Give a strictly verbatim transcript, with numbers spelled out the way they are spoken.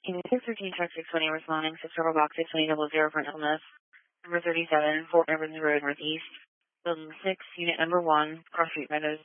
Unit six thirteen, Truck six twenty, responding to Server Box six twenty double zero for an illness. Number thirty-seven, Fort Evans Road, Northeast. Building six, Unit number one, Cross Street Meadows.